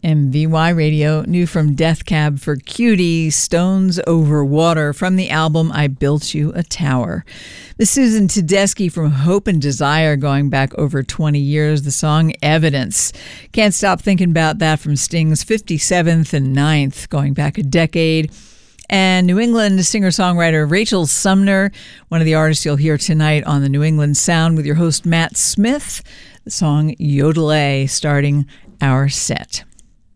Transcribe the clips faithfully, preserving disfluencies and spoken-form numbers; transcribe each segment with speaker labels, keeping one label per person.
Speaker 1: M V Y Radio, new from Death Cab for Cutie, Stones Over Water, from the album I Built You a Tower. Miss Susan Tedeschi from Hope and Desire, going back over twenty years, the song Evidence. Can't Stop Thinking About That from Sting's fifty-seventh and ninth, going back a decade. And New England singer-songwriter Rachel Sumner, one of the artists you'll hear tonight on the New England Sound with your host Matt Smith, the song Yodel-A, starting our set.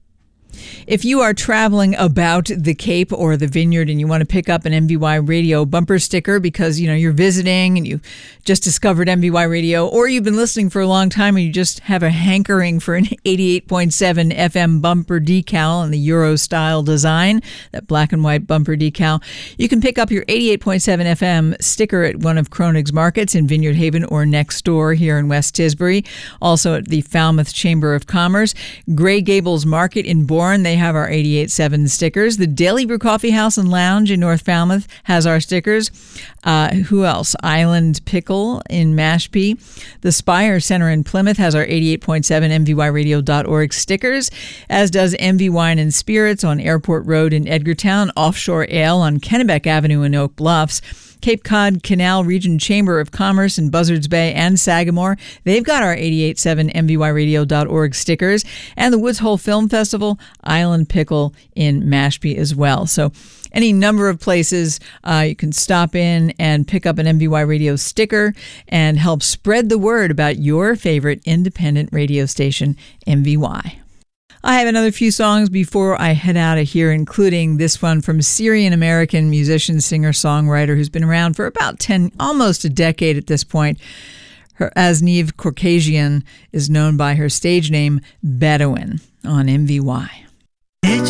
Speaker 1: If you are traveling about the Cape or the Vineyard and you want to pick up an M V Y Radio bumper sticker because, you know, you're visiting and you just discovered M V Y Radio, or you've been listening for a long time and you just have a hankering for an eighty-eight point seven F M bumper decal in the Euro style design, that black and white bumper decal, you can pick up your eighty-eight point seven F M sticker at one of Kronig's markets in Vineyard Haven or next door here in West Tisbury. Also at the Falmouth Chamber of Commerce. Gray Gables Market in Bourne, they have our eighty-eight point seven stickers. The Daily Brew Coffee House and Lounge in North Falmouth has our stickers. Uh, who else? Island Pickle in Mashpee. The Spire Center in Plymouth has our eighty-eight point seven M V Y radio dot org stickers, as does M V Wine and Spirits on Airport Road in Edgartown, Offshore Ale on Kennebec Avenue in Oak Bluffs. Cape Cod Canal Region Chamber of Commerce in Buzzards Bay and Sagamore, they've got our eighty-eight point seven M V Y radio dot org stickers. And the Woods Hole Film Festival, Island Pickle in Mashpee as well. So any number of places uh, you can stop in and pick up an M V Y Radio sticker and help spread the word about your favorite independent radio station, M V Y. I have another few songs before I head out of here, including this one from Syrian-American musician, singer, songwriter who's been around for about ten, almost a decade at this point. Her Asniv Caucasian is known by her stage name Bedouin on M V Y.